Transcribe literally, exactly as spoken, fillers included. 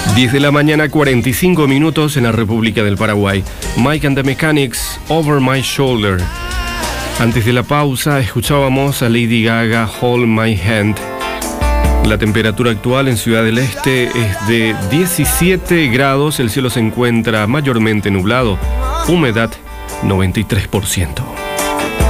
diez de la mañana, cuarenta y cinco minutos en la República del Paraguay. Mike and the Mechanics, Over My Shoulder. Antes de la pausa escuchábamos a Lady Gaga, Hold My Hand. La temperatura actual en Ciudad del Este es de diecisiete grados. El cielo se encuentra mayormente nublado. Humedad noventa y tres por ciento.